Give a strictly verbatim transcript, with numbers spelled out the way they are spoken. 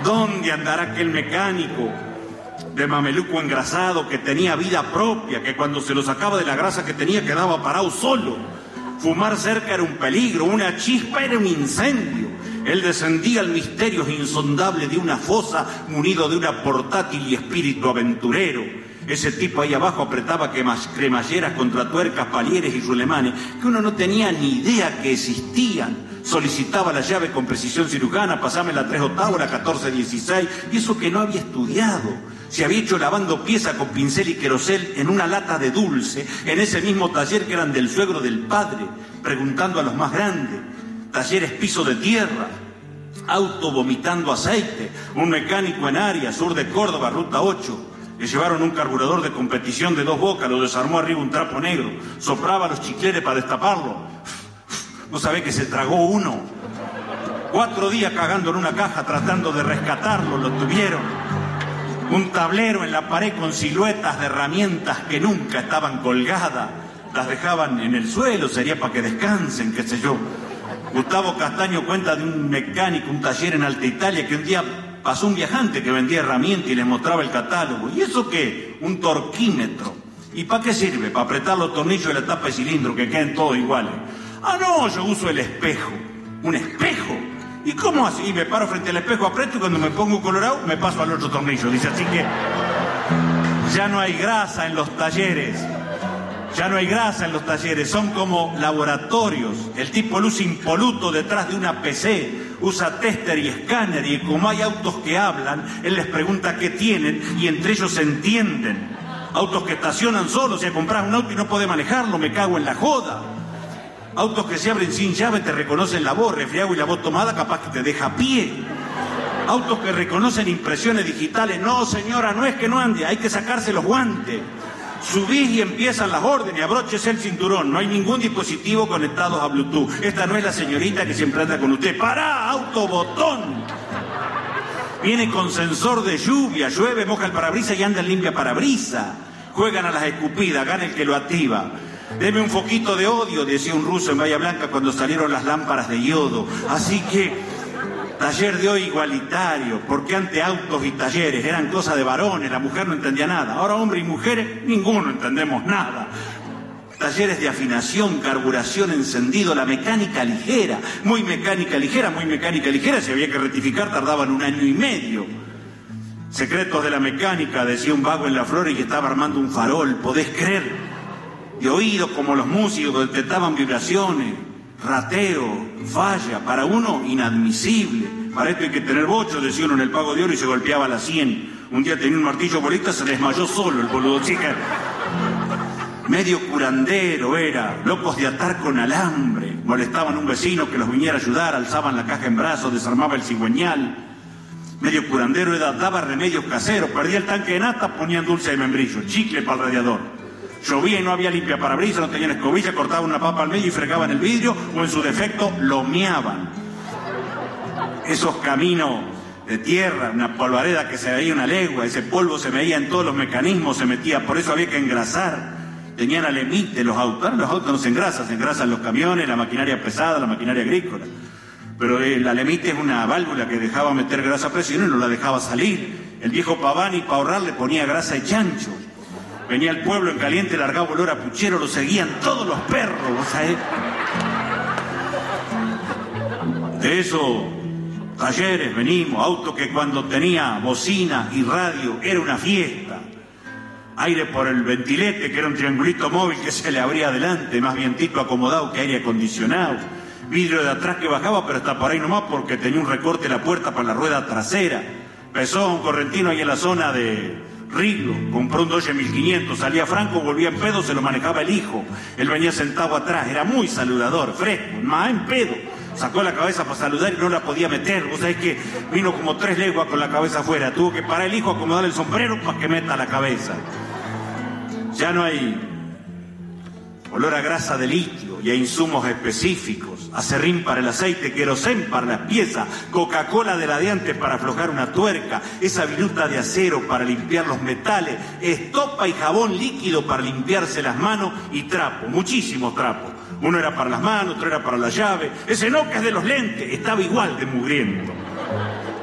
¿Dónde andará aquel mecánico de mameluco engrasado que tenía vida propia, que cuando se lo sacaba de la grasa que tenía quedaba parado solo? Fumar cerca era un peligro, una chispa era un incendio. Él descendía al misterio insondable de una fosa munido de una portátil y espíritu aventurero. Ese tipo ahí abajo apretaba cremalleras contra tuercas, palieres y rulemanes que uno no tenía ni idea que existían. Solicitaba la llave con precisión cirujana, pasame la tres octavos, la catorce dieciséis, y eso que no había estudiado. Se había hecho lavando pieza con pincel y querosel en una lata de dulce, en ese mismo taller que eran del suegro del padre, preguntando a los más grandes. Talleres piso de tierra, auto vomitando aceite, un mecánico en área, sur de Córdoba, ruta ocho. Le llevaron un carburador de competición de dos bocas, lo desarmó arriba un trapo negro, soplaba los chicleres para destaparlo. No sabe que se tragó uno. Cuatro días cagando en una caja tratando de rescatarlo, lo tuvieron. Un tablero en la pared con siluetas de herramientas que nunca estaban colgadas. Las dejaban en el suelo, sería para que descansen, qué sé yo. Gustavo Castaño cuenta de un mecánico, un taller en Alta Italia, que un día pasó un viajante que vendía herramientas y les mostraba el catálogo. ¿Y eso qué? Un torquímetro. ¿Y para qué sirve? Para apretar los tornillos de la tapa de cilindro, que queden todos iguales. Ah, no, yo uso el espejo. ¿Un espejo? ¿Y cómo así? Y me paro frente al espejo, aprieto y cuando me pongo colorado me paso al otro tornillo. Dice, así que ya no hay grasa en los talleres. Ya no hay grasa en los talleres, son como laboratorios. El tipo luce impoluto detrás de una P C, usa tester y escáner, y como hay autos que hablan, él les pregunta qué tienen y entre ellos se entienden. Autos que estacionan solos, si compras un auto y no podés manejarlo, me cago en la joda. Autos que se abren sin llave, te reconocen la voz, refriago y la voz tomada capaz que te deja a pie. Autos que reconocen impresiones digitales, no señora, no es que no ande, hay que sacarse los guantes. Subís y empiezan las órdenes, abróchese el cinturón, no hay ningún dispositivo conectado a Bluetooth. Esta no es la señorita que siempre anda con usted. ¡Pará, autobotón! Viene con sensor de lluvia, llueve, moja el parabrisas y anda en limpia parabrisas. Juegan a las escupidas, gana el que lo activa. Deme un foquito de odio, decía un ruso en Bahía Blanca cuando salieron las lámparas de yodo. Así que, taller de hoy igualitario, porque antes autos y talleres eran cosas de varones, la mujer no entendía nada. Ahora hombres y mujeres, ninguno entendemos nada. Talleres de afinación, carburación, encendido, la mecánica ligera, muy mecánica ligera, muy mecánica ligera, si había que rectificar tardaban un año y medio. Secretos de la mecánica, decía un vago en la flor y que estaba armando un farol, ¿podés creer? De oído como los músicos detectaban vibraciones. Rateo, falla, para uno inadmisible. Para esto hay que tener bocho, decía uno en el Pago de Oro y se golpeaba a la cien. Un día tenía un martillo bolita, se desmayó solo el boludo, chica. Medio curandero era, locos de atar con alambre. Molestaban a un vecino que los viniera a ayudar, alzaban la caja en brazos, desarmaba el cigüeñal. Medio curandero era, daba remedios caseros, perdía el tanque de nata, ponían dulce de membrillo, chicle para el radiador. Llovía y no había limpia parabrisas, no tenían escobilla, cortaban una papa al medio y fregaban el vidrio, o en su defecto, lo meaban. Esos caminos de tierra, una polvareda que se veía una legua, ese polvo se veía en todos los mecanismos, se metía, por eso había que engrasar. Tenían alemite los autos, los autos no se engrasan, se engrasan los camiones, la maquinaria pesada, la maquinaria agrícola. Pero el alemite es una válvula que dejaba meter grasa a presión y no la dejaba salir. El viejo Pavani, para ahorrar, le ponía grasa de chancho. Venía el pueblo en caliente, largaba olor a puchero, lo seguían todos los perros, ¿vos sabés? De eso, talleres, venimos, auto que cuando tenía bocina y radio era una fiesta. Aire por el ventilete, que era un triangulito móvil que se le abría adelante, más vientito acomodado que aire acondicionado. Vidrio de atrás que bajaba, pero hasta por ahí nomás porque tenía un recorte la puerta para la rueda trasera. Pesó un correntino ahí en la zona de Riglo, compró un Dodge mil quinientos, salía franco, volvía en pedo, se lo manejaba el hijo. Él venía sentado atrás, era muy saludador, fresco, más en pedo. Sacó la cabeza para saludar y no la podía meter. Vos sabés que vino como tres leguas con la cabeza afuera. Tuvo que parar el hijo, acomodarle el sombrero para que meta la cabeza. Ya no hay olor a grasa de litio y a insumos específicos, acerrín para el aceite, querosén para las piezas, Coca-Cola de la de antes para aflojar una tuerca, esa viruta de acero para limpiar los metales, estopa y jabón líquido para limpiarse las manos y trapo, muchísimos trapos. Uno era para las manos, otro era para la llave. Ese no, que es de los lentes, estaba igual de mugriento.